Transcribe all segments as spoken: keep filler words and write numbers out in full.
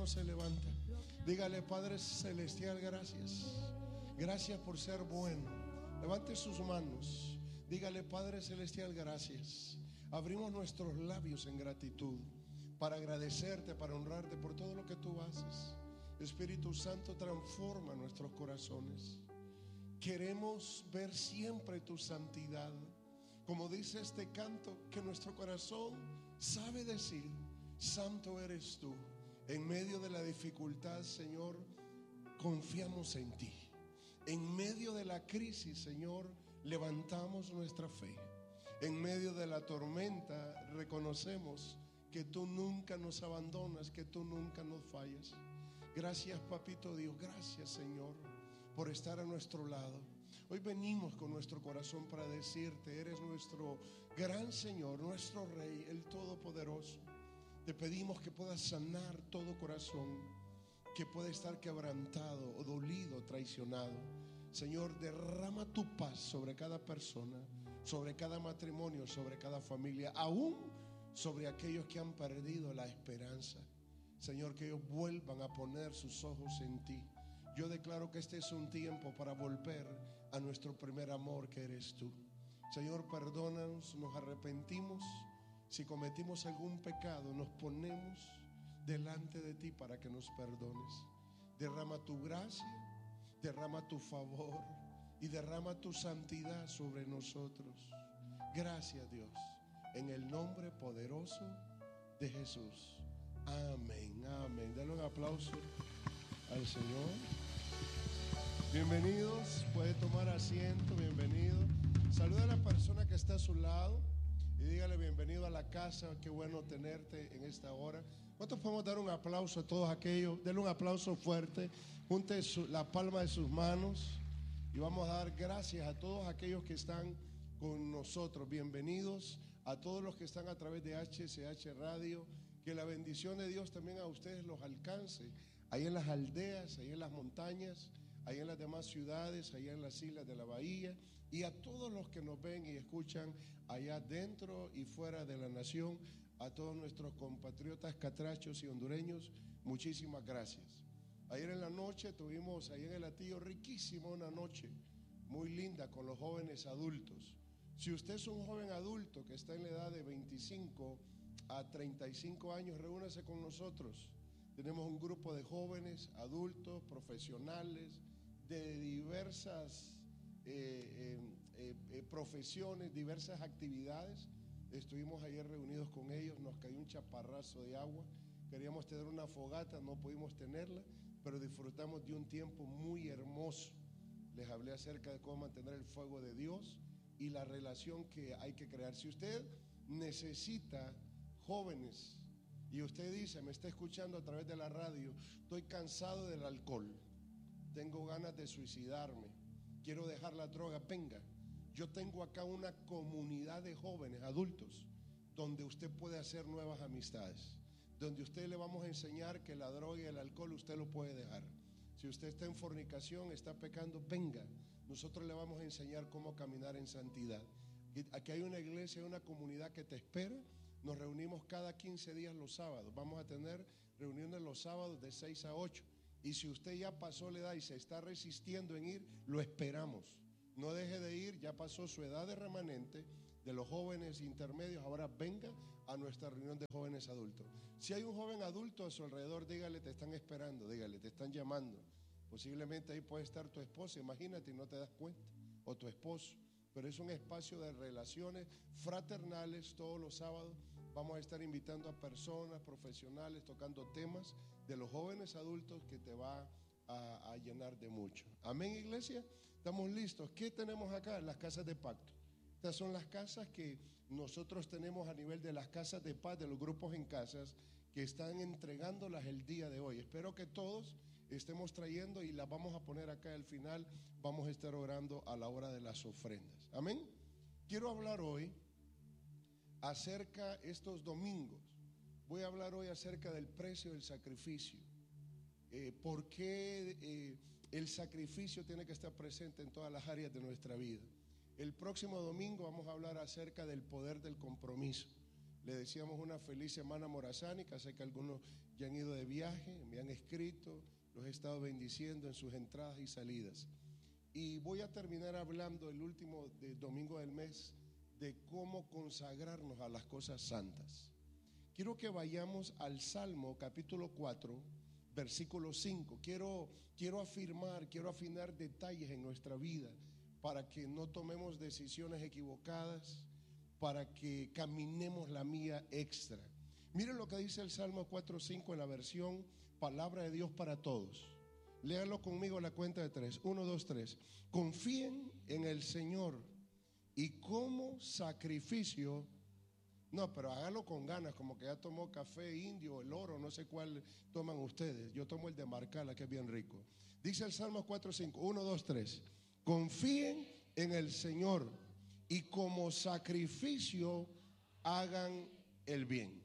no se levanta. Dígale: Padre Celestial, gracias. Gracias por ser bueno. Levante sus manos. Dígale: Padre Celestial, gracias. Abrimos nuestros labios en gratitud para agradecerte, para honrarte por todo lo que tú haces. Espíritu Santo, transforma nuestros corazones. Queremos ver siempre tu santidad. Como dice este canto, que nuestro corazón sabe decir: santo eres tú. En medio de la dificultad, Señor, confiamos en ti. En medio de la crisis, Señor, levantamos nuestra fe. En medio de la tormenta, reconocemos que tú nunca nos abandonas, que tú nunca nos fallas. Gracias, Papito Dios. Gracias, Señor, por estar a nuestro lado. Hoy venimos con nuestro corazón para decirte: eres nuestro gran Señor, nuestro Rey, el Todopoderoso. Te pedimos que puedas sanar todo corazón que puede estar quebrantado o dolido, traicionado. Señor, derrama tu paz sobre cada persona, sobre cada matrimonio, sobre cada familia, aún sobre aquellos que han perdido la esperanza. Señor, que ellos vuelvan a poner sus ojos en ti. Yo declaro que este es un tiempo para volver a nuestro primer amor, que eres tú. Señor, perdónanos, nos arrepentimos. Si cometimos algún pecado, nos ponemos delante de ti para que nos perdones. Derrama tu gracia, derrama tu favor y derrama tu santidad sobre nosotros. Gracias, Dios, en el nombre poderoso de Jesús. Amén, amén. Dale un aplauso al Señor. Bienvenidos, puede tomar asiento, bienvenido. Saluda a la persona que está a su lado y dígale: bienvenido a la casa, qué bueno tenerte en esta hora. ¿Cuántos podemos dar un aplauso a todos aquellos? Denle un aplauso fuerte, junte su, la palma de sus manos y vamos a dar gracias a todos aquellos que están con nosotros. Bienvenidos a todos los que están a través de H S H Radio. Que la bendición de Dios también a ustedes los alcance, ahí en las aldeas, ahí en las montañas, ahí en las demás ciudades, allá en las islas de la bahía, y a todos los que nos ven y escuchan allá dentro y fuera de la nación, a todos nuestros compatriotas catrachos y hondureños, muchísimas gracias. Ayer en la noche tuvimos ahí en el Atillo riquísima una noche muy linda con los jóvenes adultos. Si usted es un joven adulto que está en la edad de veinticinco a treinta y cinco años, reúnase con nosotros. Tenemos un grupo de jóvenes, adultos, profesionales, de diversas eh, eh, eh, profesiones, diversas actividades. Estuvimos ayer reunidos con ellos, nos cayó un chaparrazo de agua, queríamos tener una fogata, no pudimos tenerla, pero disfrutamos de un tiempo muy hermoso. Les hablé acerca de cómo mantener el fuego de Dios y la relación que hay que crear. Si usted necesita jóvenes y usted dice, me está escuchando a través de la radio: estoy cansado del alcohol, tengo ganas de suicidarme, quiero dejar la droga, venga, yo tengo acá una comunidad de jóvenes adultos donde usted puede hacer nuevas amistades, donde usted le vamos a enseñar que la droga y el alcohol usted lo puede dejar. Si usted está en fornicación, está pecando, venga, nosotros le vamos a enseñar cómo caminar en santidad. Aquí hay una iglesia, una comunidad que te espera. Nos reunimos cada quince días los sábados. Vamos a tener reuniones los sábados de seis a ocho. Y si usted ya pasó la edad y se está resistiendo en ir, lo esperamos. No deje de ir, ya pasó su edad de remanente, de los jóvenes intermedios. Ahora venga a nuestra reunión de jóvenes adultos. Si hay un joven adulto a su alrededor, dígale: te están esperando, dígale, te están llamando. Posiblemente ahí puede estar tu esposa, imagínate, y no te das cuenta, o tu esposo. Pero es un espacio de relaciones fraternales todos los sábados. Vamos a estar invitando a personas profesionales, tocando temas de los jóvenes adultos que te va a, a llenar de mucho. Amén, iglesia. Estamos listos. ¿Qué tenemos acá? Las casas de pacto. Estas son las casas que nosotros tenemos a nivel de las casas de paz, de los grupos en casas, que están entregándolas el día de hoy. Espero que todos estemos trayendo y las vamos a poner acá al final. Vamos a estar orando a la hora de las ofrendas. Amén. Quiero hablar hoy acerca, estos domingos, voy a hablar hoy acerca del precio del sacrificio. Eh, ¿Por qué eh, el sacrificio tiene que estar presente en todas las áreas de nuestra vida? El próximo domingo vamos a hablar acerca del poder del compromiso. Le decíamos una feliz semana morazánica. Sé que algunos ya han ido de viaje, me han escrito, los he estado bendiciendo en sus entradas y salidas. Y voy a terminar hablando el último de, domingo del mes de cómo consagrarnos a las cosas santas. Quiero que vayamos al Salmo capítulo cuatro, versículo cinco. Quiero, quiero afirmar, quiero afinar detalles en nuestra vida para que no tomemos decisiones equivocadas, para que caminemos la mía extra. Miren lo que dice el Salmo cuatro cinco en la versión Palabra de Dios para Todos. Léanlo conmigo a la cuenta de tres. Uno, dos, tres. Confíen en el Señor y como sacrificio. No, pero hágalo con ganas, como que ya tomó café indio, el oro, no sé cuál toman ustedes. Yo tomo el de Marcala, que es bien rico. Dice el Salmo cuatro cinco. Uno, dos, tres. Confíen en el Señor y como sacrificio hagan el bien.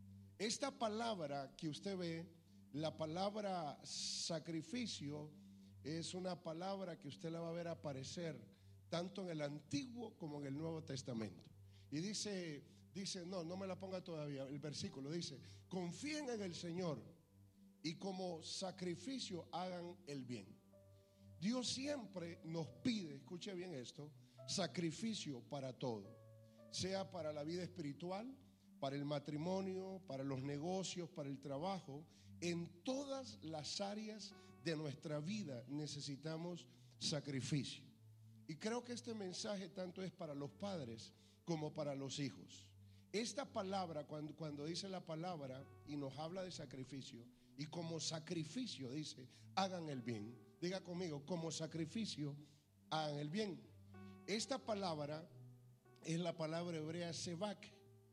Esta palabra que usted ve, la palabra sacrificio, es una palabra que usted la va a ver aparecer tanto en el Antiguo como en el Nuevo Testamento. Y dice, dice, no, no me la ponga todavía, el versículo dice, confíen en el Señor y como sacrificio hagan el bien. Dios siempre nos pide, escuche bien esto, sacrificio para todo, sea para la vida espiritual, para el matrimonio, para los negocios, para el trabajo. En todas las áreas de nuestra vida necesitamos sacrificio. Y creo que este mensaje tanto es para los padres como para los hijos. Esta palabra, cuando, cuando dice la palabra y nos habla de sacrificio, y como sacrificio dice, hagan el bien. Diga conmigo, como sacrificio, hagan el bien. Esta palabra es la palabra hebrea sebak.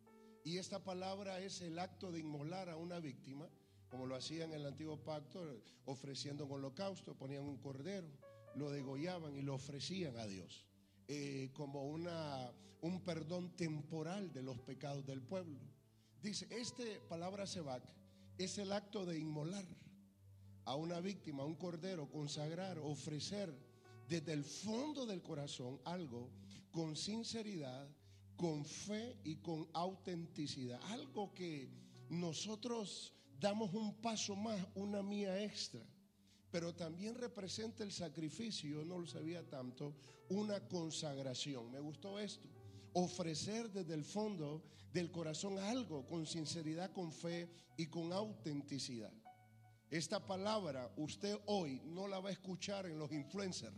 Y esta palabra es el acto de inmolar a una víctima, como lo hacían en el antiguo pacto, ofreciendo un holocausto, ponían un cordero, lo degollaban y lo ofrecían a Dios, eh, como una, un perdón temporal de los pecados del pueblo. Dice, esta palabra sebak es el acto de inmolar a una víctima, a un cordero, consagrar, ofrecer desde el fondo del corazón algo con sinceridad, con fe y con autenticidad. Algo que nosotros damos un paso más, una mía extra. Pero también representa el sacrificio, no lo sabía tanto, una consagración. Me gustó esto. Ofrecer desde el fondo del corazón algo con sinceridad, con fe y con autenticidad. Esta palabra usted hoy no la va a escuchar en los influencers.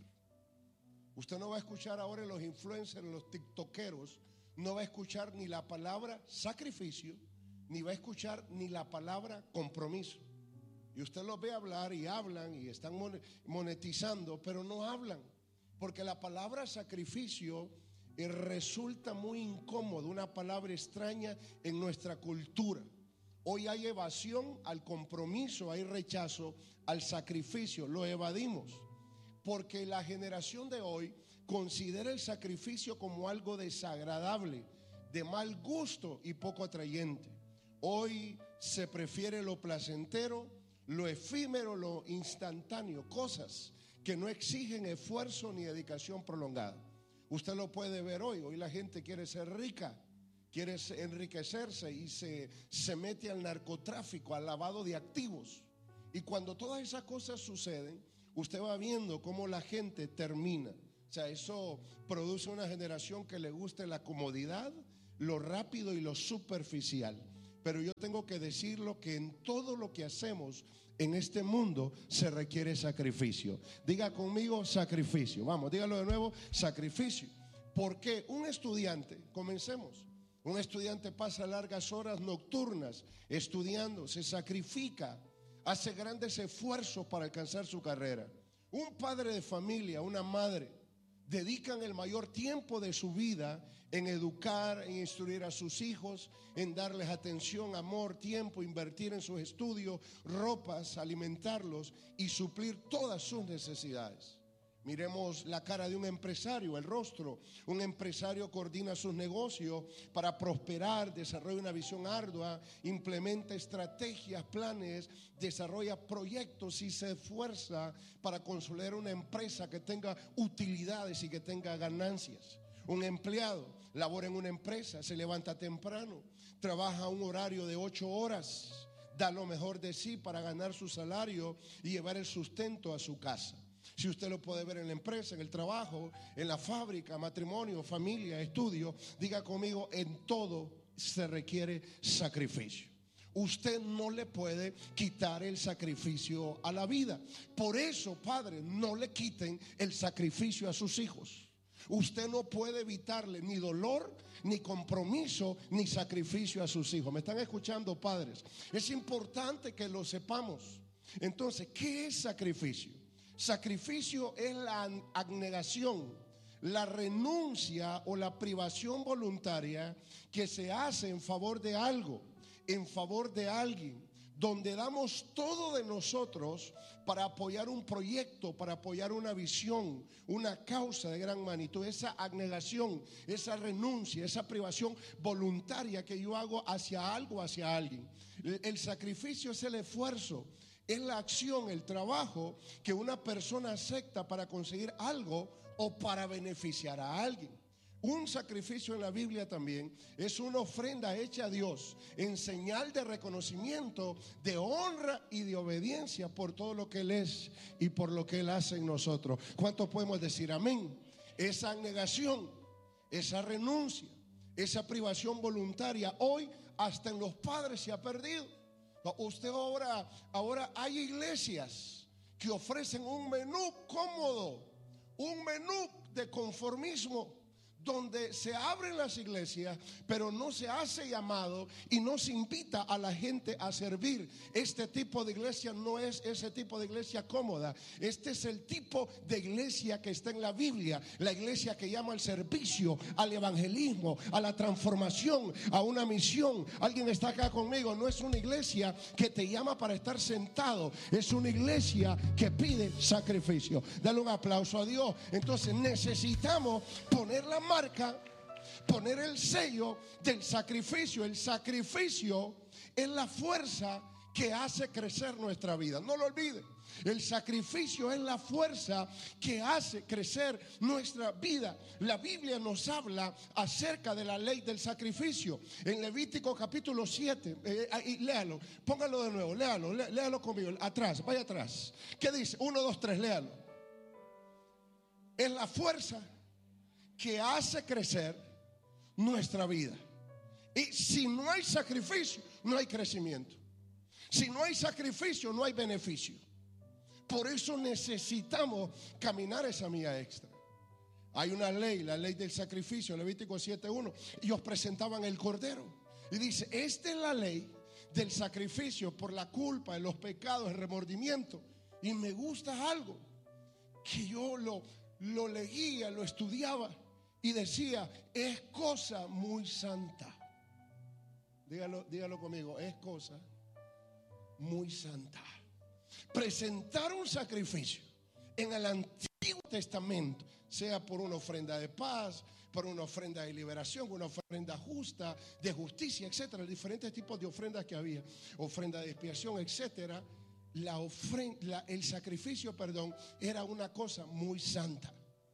Usted no va a escuchar ahora en los influencers, en los tiktokeros. No va a escuchar ni la palabra sacrificio, ni va a escuchar ni la palabra compromiso. Y usted los ve hablar y hablan y están monetizando, pero no hablan. Porque la palabra sacrificio eh, resulta muy incómodo, una palabra extraña en nuestra cultura. Hoy hay evasión al compromiso, hay rechazo al sacrificio, lo evadimos. Porque la generación de hoy considera el sacrificio como algo desagradable, de mal gusto y poco atrayente. Hoy se prefiere lo placentero, lo efímero, lo instantáneo, cosas que no exigen esfuerzo ni dedicación prolongada. Usted lo puede ver hoy, hoy la gente quiere ser rica, quiere enriquecerse y se, se mete al narcotráfico, al lavado de activos. Y cuando todas esas cosas suceden, usted va viendo cómo la gente termina. O sea, eso produce una generación que le guste la comodidad, lo rápido y lo superficial. Pero yo tengo que decirlo que en todo lo que hacemos en este mundo se requiere sacrificio. Diga conmigo sacrificio. Vamos, dígalo de nuevo, sacrificio. Porque un estudiante, comencemos, un estudiante pasa largas horas nocturnas estudiando, se sacrifica, hace grandes esfuerzos para alcanzar su carrera. Un padre de familia, una madre, dedican el mayor tiempo de su vida en educar, en instruir a sus hijos, en darles atención, amor, tiempo, invertir en sus estudios, ropas, alimentarlos y suplir todas sus necesidades. Miremos la cara de un empresario, el rostro. Un empresario coordina sus negocios para prosperar, desarrolla una visión ardua, implementa estrategias, planes, desarrolla proyectos y se esfuerza para consolidar una empresa que tenga utilidades y que tenga ganancias. Un empleado labora en una empresa, se levanta temprano, trabaja un horario de ocho horas, da lo mejor de sí para ganar su salario y llevar el sustento a su casa. Si usted lo puede ver en la empresa, en el trabajo, en la fábrica, matrimonio, familia, estudio, diga conmigo, en todo se requiere sacrificio. Usted no le puede quitar el sacrificio a la vida. Por eso, padre, no le quiten el sacrificio a sus hijos. Usted no puede evitarle ni dolor, ni compromiso, ni sacrificio a sus hijos. ¿Me están escuchando, padres? Es importante que lo sepamos. Entonces, ¿qué es sacrificio? Sacrificio es la abnegación, la renuncia o la privación voluntaria que se hace en favor de algo, en favor de alguien, donde damos todo de nosotros para apoyar un proyecto, para apoyar una visión, una causa de gran magnitud. Esa abnegación, esa renuncia, esa privación voluntaria que yo hago hacia algo, hacia alguien. El sacrificio es el esfuerzo, es la acción, el trabajo que una persona acepta para conseguir algo o para beneficiar a alguien. Un sacrificio en la Biblia también es una ofrenda hecha a Dios en señal de reconocimiento, de honra y de obediencia por todo lo que Él es y por lo que Él hace en nosotros. ¿Cuántos podemos decir amén? Esa negación, esa renuncia, esa privación voluntaria, hoy hasta en los padres se ha perdido. Usted ahora, ahora hay iglesias que ofrecen un menú cómodo, un menú de conformismo, donde se abren las iglesias, pero no se hace llamado y no se invita a la gente a servir. Este tipo de iglesia no es ese tipo de iglesia cómoda. Este es el tipo de iglesia que está en la Biblia, la iglesia que llama al servicio, al evangelismo, a la transformación, a una misión. Alguien está acá conmigo. No es una iglesia que te llama para estar sentado, es una iglesia que pide sacrificio. Dale un aplauso a Dios. Entonces necesitamos poner la mano, marca, poner el sello del sacrificio. El sacrificio es la fuerza que hace crecer nuestra vida. No lo olviden. El sacrificio es la fuerza que hace crecer nuestra vida. La Biblia nos habla acerca de la ley del sacrificio. En Levítico capítulo siete, eh, eh, léalo, póngalo de nuevo, léalo, lé, léalo conmigo, atrás, vaya atrás. ¿Qué dice? Uno, dos, tres, léalo. Es la fuerza que hace crecer nuestra vida. Y si no hay sacrificio, no hay crecimiento. Si no hay sacrificio, no hay beneficio. Por eso necesitamos caminar esa milla extra. Hay una ley, la ley del sacrificio, Levítico siete uno. Ellos presentaban el cordero y dice, esta es la ley del sacrificio por la culpa, los pecados, el remordimiento. Y me gusta algo que yo lo, lo leía, lo estudiaba y decía, es cosa muy santa. Dígalo, dígalo conmigo, es cosa muy santa. Presentar un sacrificio en el Antiguo Testamento, sea por una ofrenda de paz, por una ofrenda de liberación, una ofrenda justa, de justicia, etcétera, diferentes tipos de ofrendas que había, ofrenda de expiación, etcétera. La ofrenda, la, el sacrificio, perdón, era una cosa muy santa.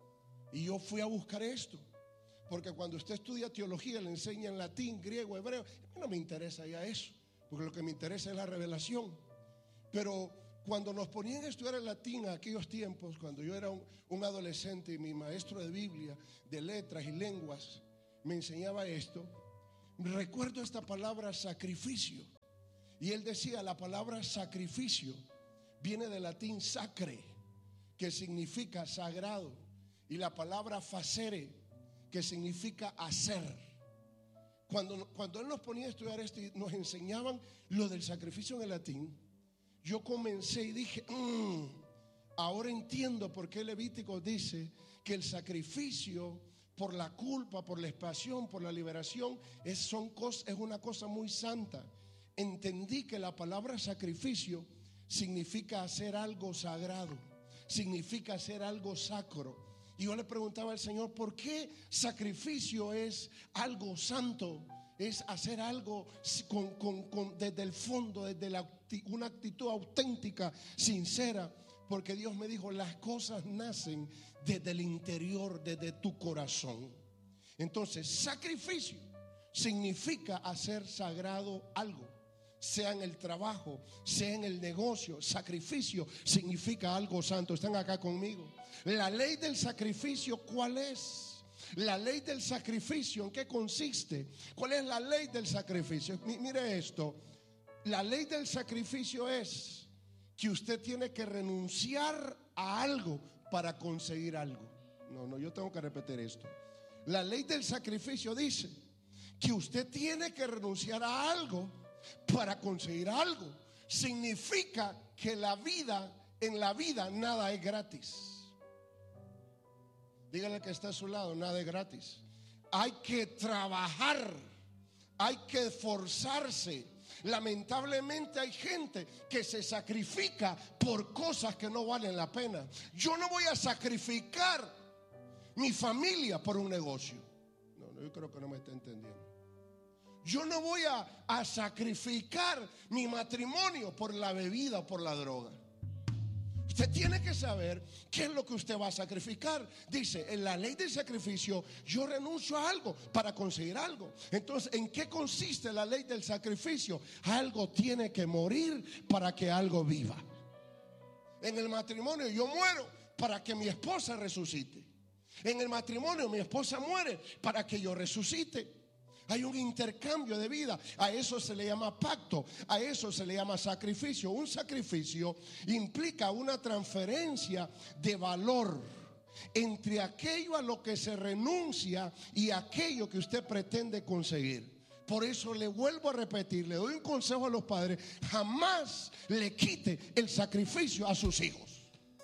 Y yo fui a buscar esto, porque cuando usted estudia teología le enseña en latín, griego, hebreo. A mí no me interesa ya eso, porque lo que me interesa es la revelación. Pero cuando nos ponían a estudiar el latín en aquellos tiempos, cuando yo era un, un adolescente y mi maestro de Biblia, de letras y lenguas, me enseñaba esto, recuerdo esta palabra sacrificio. Y él decía, la palabra sacrificio viene del latín sacre, que significa sagrado. Y la palabra facere, que significa hacer. Cuando, cuando él nos ponía a estudiar esto y nos enseñaban lo del sacrificio en el latín, yo comencé y dije, mmm, ahora entiendo por qué Levítico dice que el sacrificio por la culpa, por la expiación, por la liberación es, son cosas, es una cosa muy santa. Entendí que la palabra sacrificio significa hacer algo sagrado, significa hacer algo sacro. Y yo le preguntaba al Señor, ¿por qué sacrificio es algo santo? Es hacer algo con, con, con, desde el fondo, desde la, una actitud auténtica, sincera. Porque Dios me dijo, las cosas nacen desde el interior, desde tu corazón. Entonces, sacrificio significa hacer sagrado algo. Sea en el trabajo, sea en el negocio, sacrificio significa algo santo. ¿Están acá conmigo? La ley del sacrificio, ¿cuál es? La ley del sacrificio, ¿en qué consiste? ¿Cuál es la ley del sacrificio? Mire esto. La ley del sacrificio es que usted tiene que renunciar a algo para conseguir algo. No, no, yo tengo que repetir esto. La ley del sacrificio dice que usted tiene que renunciar a algo para conseguir algo. Significa que la vida, en la vida nada es gratis. Dígale que está a su lado, nada es gratis. Hay que trabajar, hay que esforzarse. Lamentablemente hay gente que se sacrifica por cosas que no valen la pena. Yo no voy a sacrificar mi familia por un negocio. No, no, yo creo que no me está entendiendo. Yo no voy a, a sacrificar mi matrimonio por la bebida o por la droga. Usted tiene que saber qué es lo que usted va a sacrificar. Dice, en la ley del sacrificio, yo renuncio a algo para conseguir algo. Entonces, ¿en qué consiste la ley del sacrificio? Algo tiene que morir para que algo viva. En el matrimonio yo muero para que mi esposa resucite. En el matrimonio mi esposa muere para que yo resucite. Hay un intercambio de vida. A eso se le llama pacto. A eso se le llama sacrificio. Un sacrificio implica una transferencia de valor entre aquello a lo que se renuncia y aquello que usted pretende conseguir. Por eso le vuelvo a repetir, le doy un consejo a los padres: jamás le quite el sacrificio a sus hijos.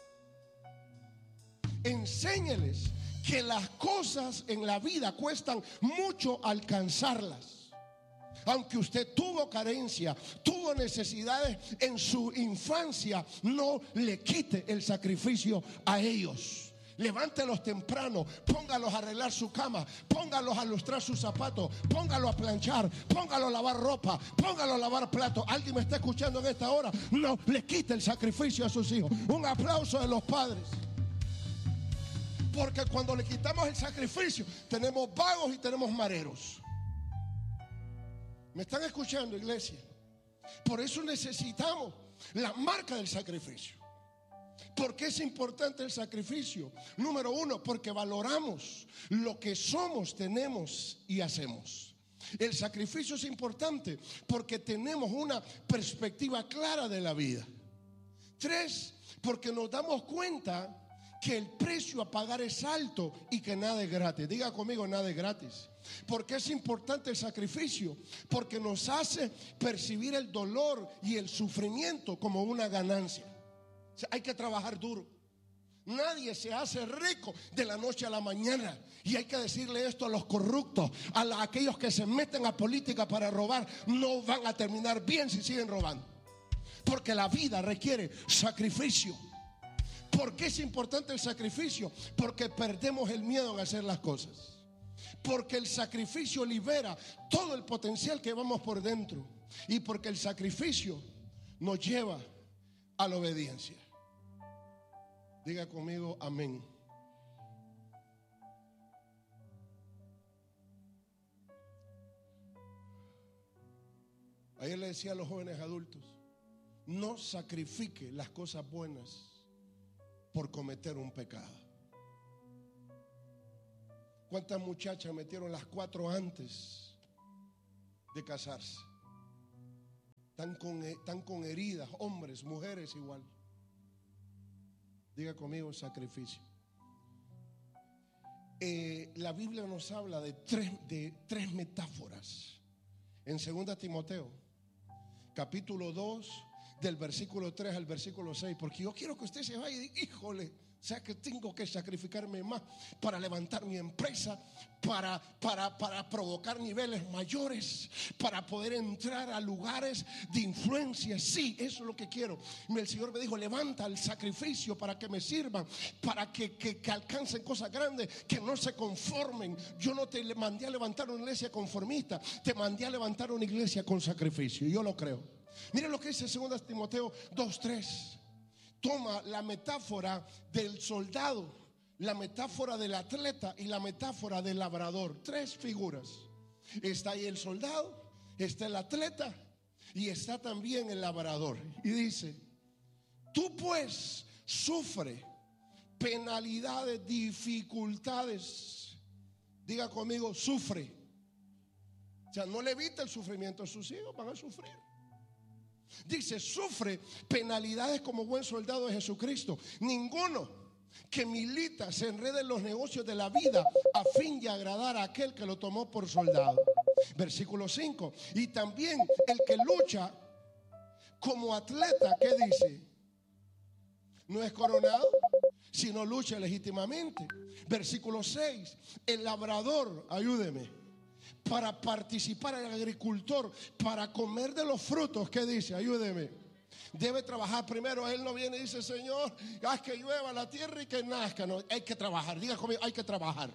Enséñeles que las cosas en la vida cuestan mucho alcanzarlas. Aunque usted tuvo carencia, tuvo necesidades en su infancia, no le quite el sacrificio a ellos. Levántelos temprano, póngalos a arreglar su cama, póngalos a lustrar sus zapatos, póngalos a planchar, póngalos a lavar ropa, póngalos a lavar platos. ¿Alguien me está escuchando en esta hora? No le quite el sacrificio a sus hijos. Un aplauso de los padres. Porque cuando le quitamos el sacrificio, tenemos vagos y tenemos mareros. ¿Me están escuchando, iglesia? Por eso necesitamos la marca del sacrificio. ¿Por qué es importante el sacrificio? Número uno, porque valoramos lo que somos, tenemos y hacemos. El sacrificio es importante porque tenemos una perspectiva clara de la vida. Tres, porque nos damos cuenta que el precio a pagar es alto y que nada es gratis. Diga conmigo, nada es gratis. ¿Por qué es importante el sacrificio? Porque nos hace percibir el dolor y el sufrimiento como una ganancia. O sea, hay que trabajar duro. Nadie se hace rico de la noche a la mañana. Y hay que decirle esto a los corruptos, a, la, a aquellos que se meten a política para robar. No van a terminar bien si siguen robando. Porque la vida requiere sacrificio. ¿Por qué es importante el sacrificio? Porque perdemos el miedo en hacer las cosas. Porque el sacrificio libera todo el potencial que vamos por dentro. Y porque el sacrificio nos lleva a la obediencia. Diga conmigo, amén. Ayer le decía a los jóvenes adultos: no sacrifique las cosas buenas por cometer un pecado. ¿Cuántas muchachas metieron las cuatro antes de casarse? Están con, están con heridas, hombres, mujeres igual. Diga conmigo, sacrificio. Eh, la Biblia nos habla de tres, de tres metáforas. En segunda Timoteo, capítulo dos, del versículo tres al versículo seis, porque yo quiero que usted se vaya y diga: híjole, o sea que tengo que sacrificarme más para levantar mi empresa, para, para, para provocar niveles mayores, para poder entrar a lugares de influencia. Sí, eso es lo que quiero. El Señor me dijo: levanta el sacrificio para que me sirvan, para que, que, que alcancen cosas grandes, que no se conformen. Yo no te mandé a levantar una iglesia conformista, te mandé a levantar una iglesia con sacrificio. Yo lo creo. Miren lo que dice segunda Timoteo dos tres. Toma la metáfora del soldado, la metáfora del atleta y la metáfora del labrador. Tres figuras. Está ahí el soldado, está el atleta y está también el labrador. Y dice: tú pues sufre penalidades, dificultades. Diga conmigo, sufre. O sea, no le evita el sufrimiento a sus hijos, van a sufrir. Dice, sufre penalidades como buen soldado de Jesucristo. Ninguno que milita se enrede en los negocios de la vida a fin de agradar a aquel que lo tomó por soldado. Versículo cinco. Y también el que lucha como atleta, ¿qué dice? No es coronado, sino lucha legítimamente. Versículo seis. El labrador, ayúdeme, para participar, el agricultor, para comer de los frutos, ¿qué dice? Ayúdeme. Debe trabajar primero. Él no viene y dice: Señor, haz que llueva la tierra y que nazca. No, hay que trabajar. Diga conmigo, hay que trabajar.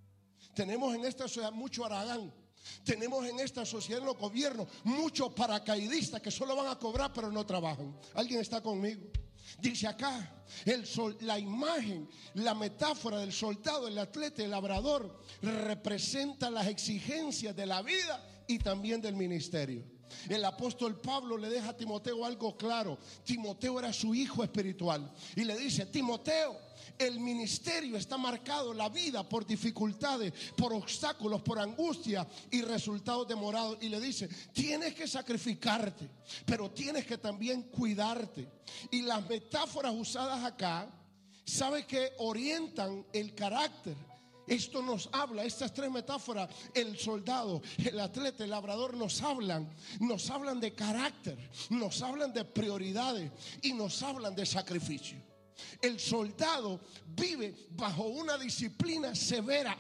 Tenemos en esta sociedad mucho haragán. Tenemos en esta sociedad, en los gobiernos, muchos paracaidistas que solo van a cobrar pero no trabajan. ¿Alguien está conmigo? Dice acá, el sol, la imagen, la metáfora del soldado, el atleta, el labrador, representa las exigencias de la vida y también del ministerio. El apóstol Pablo le deja a Timoteo algo claro. Timoteo era su hijo espiritual y le dice: Timoteo, el ministerio está marcado, la vida, por dificultades, por obstáculos, por angustia y resultados demorados. Y le dice: tienes que sacrificarte, pero tienes que también cuidarte. Y las metáforas usadas acá, ¿sabe qué? Orientan el carácter. Esto nos habla, estas tres metáforas, el soldado, el atleta, el labrador, nos hablan, nos hablan de carácter, nos hablan de prioridades y nos hablan de sacrificio. El soldado vive bajo una disciplina severa.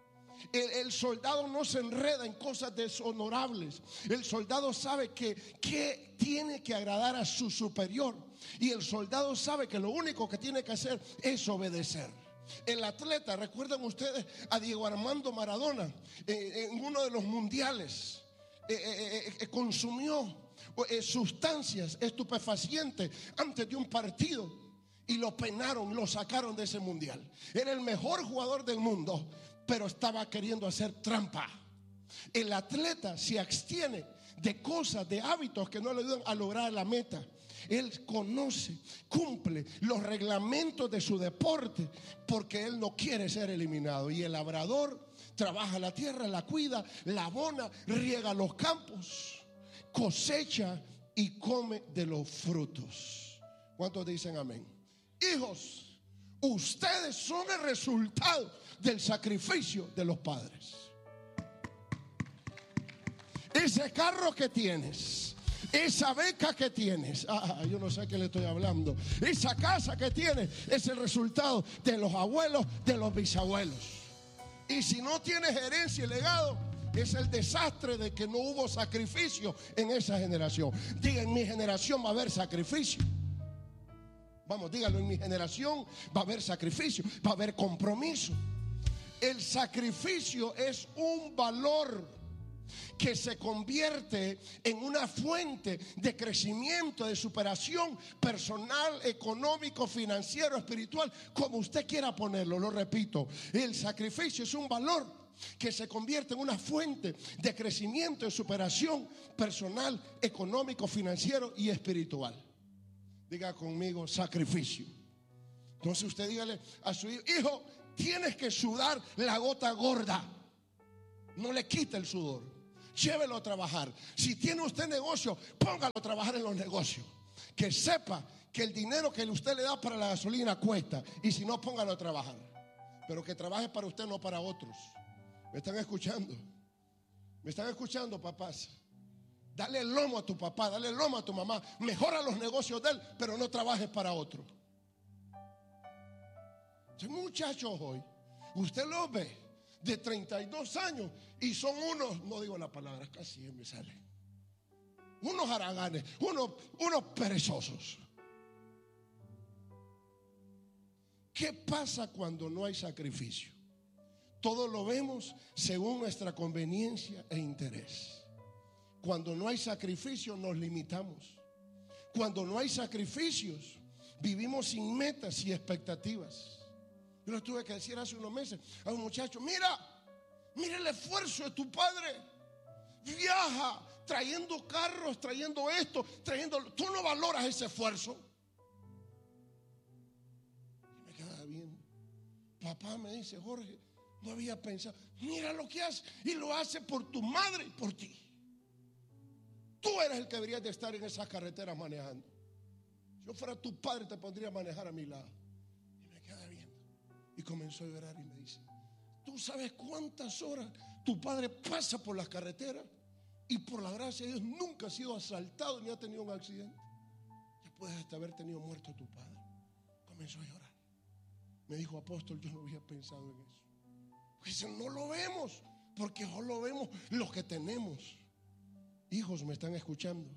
El, el soldado no se enreda en cosas deshonorables. El soldado sabe que, que tiene que agradar a su superior. Y el soldado sabe que lo único que tiene que hacer es obedecer. El atleta, recuerdan ustedes a Diego Armando Maradona, eh, en uno de los mundiales eh, eh, eh, consumió eh, sustancias estupefacientes antes de un partido y lo penaron, lo sacaron de ese mundial. Era el mejor jugador del mundo, pero estaba queriendo hacer trampa. El atleta se abstiene de cosas, de hábitos que no le ayudan a lograr la meta. Él conoce, cumple los reglamentos de su deporte porque él no quiere ser eliminado. Y el labrador trabaja la tierra, la cuida, la abona, riega los campos, cosecha y come de los frutos. ¿Cuántos dicen amén? Hijos, ustedes son el resultado del sacrificio de los padres. Ese carro que tienes, esa beca que tienes, ah, yo no sé a qué le estoy hablando, esa casa que tienes es el resultado de los abuelos, de los bisabuelos. Y si no tienes herencia y legado, es el desastre de que no hubo sacrificio en esa generación. Diga: en mi generación va a haber sacrificio. Vamos, dígalo: en mi generación va a haber sacrificio, va a haber compromiso. El sacrificio es un valor que se convierte en una fuente de crecimiento, de superación personal, económico, financiero, espiritual, como usted quiera ponerlo. Lo repito, el sacrificio es un valor que se convierte en una fuente de crecimiento, de superación personal, económico, financiero y espiritual. Diga conmigo: sacrificio. Entonces usted dígale a su hijo: hijo, tienes que sudar la gota gorda. No le quite el sudor, llévelo a trabajar. Si tiene usted negocio, póngalo a trabajar en los negocios. Que sepa que el dinero que usted le da para la gasolina cuesta. Y si no, póngalo a trabajar. Pero que trabaje para usted, no para otros. ¿Me están escuchando? ¿Me están escuchando, papás? Dale el lomo a tu papá, dale el lomo a tu mamá. Mejora los negocios de él, pero no trabajes para otro. Hay muchachos hoy, usted los ve, de treinta y dos años, y son unos, no digo la palabra, casi me sale, unos haraganes, unos, unos perezosos. ¿Qué pasa cuando no hay sacrificio? Todo lo vemos según nuestra conveniencia e interés. Cuando no hay sacrificio, nos limitamos. Cuando no hay sacrificios, vivimos sin metas y expectativas. Yo les tuve que decir hace unos meses a un muchacho: mira, mira el esfuerzo de tu padre. viaja trayendo carros, trayendo esto, trayendo. Tú no valoras ese esfuerzo. Y me quedaba viendo. Papá me dice: Jorge, no había pensado. Mira lo que hace. Y lo hace por tu madre y por ti. Tú eres el que deberías de estar en esas carreteras manejando. Si yo fuera tu padre, te pondría a manejar a mi lado. Y me quedaba viendo. Y comenzó a llorar y me dice: ¿tú sabes cuántas horas tu padre pasa por las carreteras? Y por la gracia de Dios nunca ha sido asaltado ni ha tenido un accidente. Ya puedes hasta haber tenido muerto a tu padre. Comenzó a llorar. Me dijo: apóstol, yo no había pensado en eso. Dice: no lo vemos, porque solo vemos los que tenemos. Hijos, me están escuchando.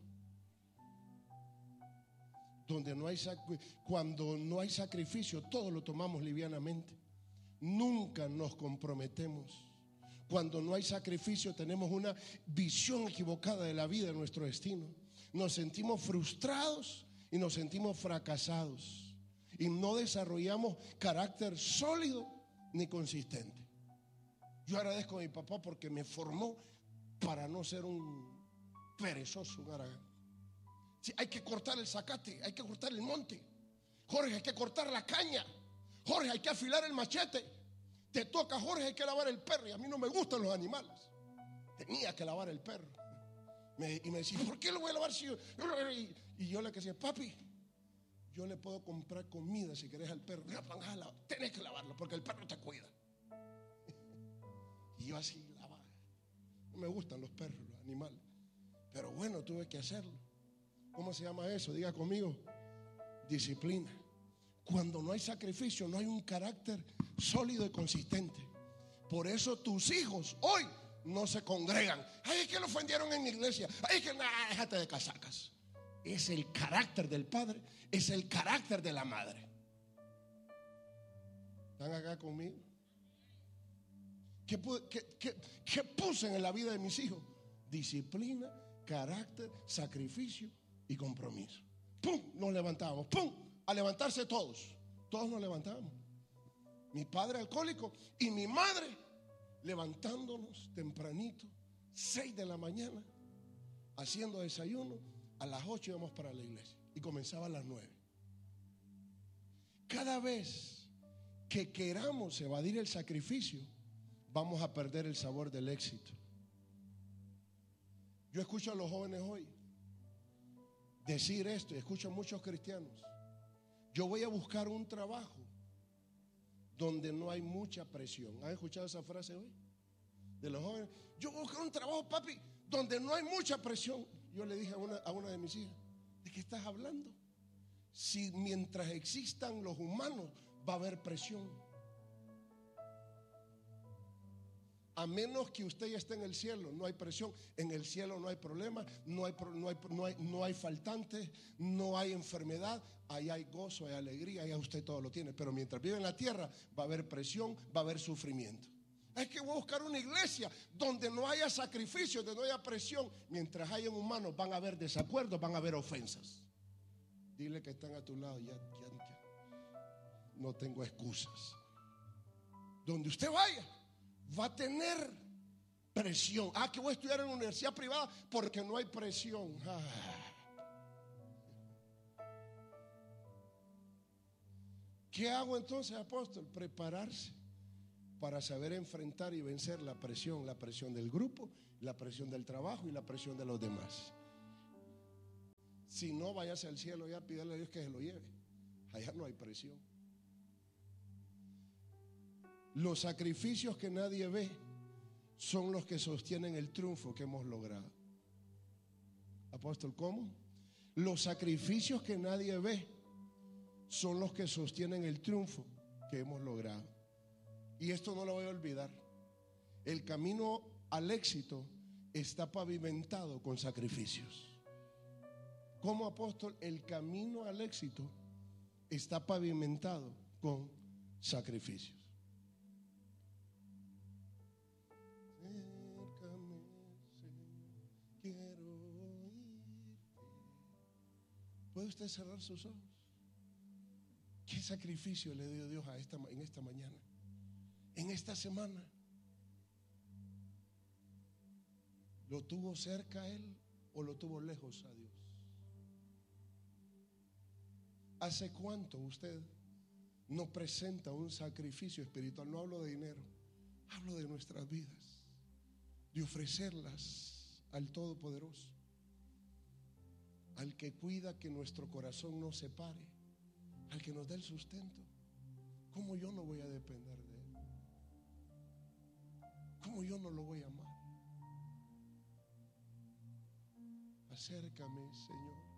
Donde no hay cuando no hay sacrificio, todo lo tomamos livianamente. Nunca nos comprometemos. Cuando no hay sacrificio, tenemos una visión equivocada de la vida, de nuestro destino. Nos sentimos frustrados y nos sentimos fracasados. Y no desarrollamos carácter sólido ni consistente. Yo agradezco a mi papá porque me formó para no ser un perezoso, un haragán. Sí, hay que cortar el zacate, hay que cortar el monte. Jorge, hay que cortar la caña. Jorge, hay que afilar el machete. Te toca, Jorge, hay que lavar el perro. Y a mí no me gustan los animales. Tenía que lavar el perro. Me, y me decía: ¿por qué lo voy a lavar si yo? Y, y yo le decía: papi, yo le puedo comprar comida si querés al perro. No, tenés que lavarlo porque el perro te cuida. Y yo así lavaba. No me gustan los perros, los animales. Pero bueno, tuve que hacerlo. ¿Cómo se llama eso? Diga conmigo: disciplina. Cuando no hay sacrificio, no hay un carácter sólido y consistente. Por eso tus hijos hoy no se congregan. Ay, es que lo ofendieron en la iglesia. Ay, es que nah, déjate de casacas. Es el carácter del padre, es el carácter de la madre. ¿Están acá conmigo? ¿Qué, qué, qué, qué puse en la vida de mis hijos? Disciplina, carácter, sacrificio y compromiso. ¡Pum! Nos levantábamos. ¡Pum! A levantarse todos. Todos nos levantábamos. Mi padre alcohólico y mi madre levantándonos tempranito, seis de la mañana, haciendo desayuno. A las ocho íbamos para la iglesia y comenzaba a las nueve. Cada vez que queramos evadir el sacrificio, vamos a perder el sabor del éxito. Yo escucho a los jóvenes hoy decir esto, y escucho a muchos cristianos: yo voy a buscar un trabajo donde no hay mucha presión. ¿Han escuchado esa frase hoy? De los jóvenes: yo voy a buscar un trabajo, papi, donde no hay mucha presión. Yo le dije a una, a una de mis hijas: ¿de qué estás hablando? Si mientras existan los humanos va a haber presión. A menos que usted ya esté en el cielo, no hay presión. En el cielo no hay problema, no hay, no hay, no hay, no hay faltantes, no hay enfermedad. Ahí hay gozo, hay alegría, ahí usted todo lo tiene. Pero mientras vive en la tierra va a haber presión, va a haber sufrimiento. Hay que buscar una iglesia donde no haya sacrificio, donde no haya presión. Mientras haya humanos van a haber desacuerdos, van a haber ofensas. Dile que están a tu lado: ya, ya, ya. No tengo excusas. Donde usted vaya va a tener presión. Ah, que voy a estudiar en una universidad privada porque no hay presión. Ah. ¿Qué hago entonces, apóstol? Prepararse para saber enfrentar y vencer la presión, la presión del grupo, la presión del trabajo y la presión de los demás. Si no, váyase al cielo ya, pídale a Dios que se lo lleve. Allá no hay presión. Los sacrificios que nadie ve son los que sostienen el triunfo que hemos logrado. Apóstol, ¿cómo? Los sacrificios que nadie ve son los que sostienen el triunfo que hemos logrado. Y esto no lo voy a olvidar. El camino al éxito está pavimentado con sacrificios. ¿Cómo, apóstol? El camino al éxito está pavimentado con sacrificios. Cércame, Señor, quiero oírte. ¿Puede usted cerrar sus ojos? ¿Qué sacrificio le dio Dios a esta, en esta mañana? En esta semana. ¿Lo tuvo cerca a Él o lo tuvo lejos a Dios? ¿Hace cuánto usted no presenta un sacrificio espiritual? No hablo de dinero, hablo de nuestras vidas, de ofrecerlas al Todopoderoso, al que cuida que nuestro corazón no se pare, al que nos da el sustento. ¿Cómo yo no voy a depender de Él? ¿Cómo yo no lo voy a amar? Acércame, Señor.